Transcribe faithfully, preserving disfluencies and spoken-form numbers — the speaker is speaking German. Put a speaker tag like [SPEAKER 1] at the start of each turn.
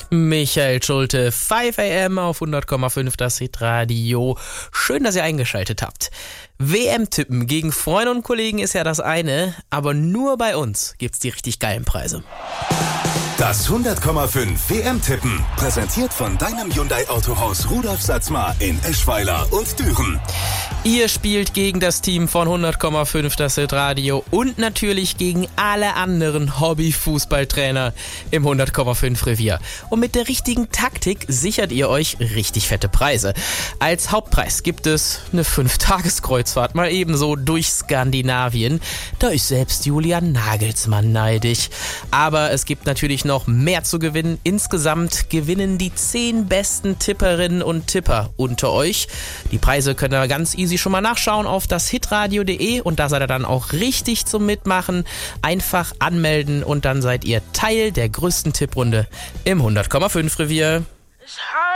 [SPEAKER 1] Michael Schulte, fünf a m auf hundert Komma fünf, das Hitradio. Schön, dass ihr eingeschaltet habt. W M-Tippen gegen Freunde und Kollegen ist ja das eine, aber nur bei uns gibt's die richtig geilen Preise.
[SPEAKER 2] Das hundert Komma fünf W M-Tippen, präsentiert von deinem Hyundai-Autohaus Rudolf Satzmar in Eschweiler und Düren.
[SPEAKER 1] Ihr spielt gegen das Team von hundert Komma fünf, das Hitradio, und natürlich gegen alle anderen Hobby-Fußballtrainer im hundert Komma fünf Revier. Und mit der richtigen Taktik sichert ihr euch richtig fette Preise. Als Hauptpreis gibt es eine fünf-Tages-Kreuzfahrt mal ebenso durch Skandinavien. Da ist selbst Julian Nagelsmann neidisch. Aber es gibt natürlich noch mehr zu gewinnen. Insgesamt gewinnen die zehn besten Tipperinnen und Tipper unter euch. Die Preise könnt ihr ganz easy schon mal nachschauen auf das hitradio punkt de und da seid ihr dann auch richtig zum Mitmachen. Einfach anmelden und dann seid ihr Teil der größten Tipprunde im hundert Komma fünf Revier.